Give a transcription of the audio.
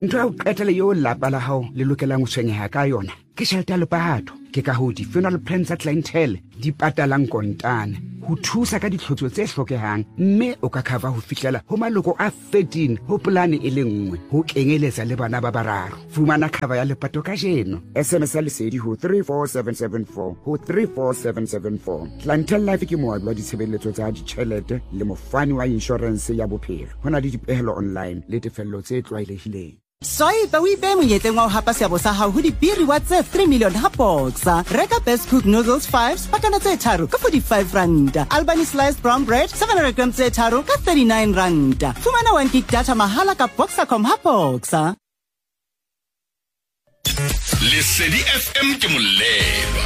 ntho ya ho qetela yo lapa la hao le lokelang ho tshwenyeha ka yona ke tjhelete ya lepato. Ke ka hoo di-funeral plans tsa clientele di patalang kontane ho thusa ka ditlhotso tse hlokehang, mme o ka cover ho fihlela ho maloko a 13 ho polane e le nngwe ho kenyeletsa le bana ba bararo. Fumana cover ya lepato kajeno. SMS ya lesedi ho 34774 ho 34774. Clientele Life ke moabi wa ditshebeletso tsa ditjhelete le mofani wa insurance ya bophelo. Ho na le dipehelo online le tefello tse tlwaelehileng. Swipe o ipe monyetleng wa ho hapa seabo sa hao ho dibiri wa tse 3 million ha boxa. Reka Best Cook Noodles 5 pakana tse 3 ka 45 rand. Albany Sliced Brown Bread 700 grams tse 3 ka 39 rand. Fumana 1 gig data mahala ka Boxacom ha boxa. Lesedi FM ke molelo.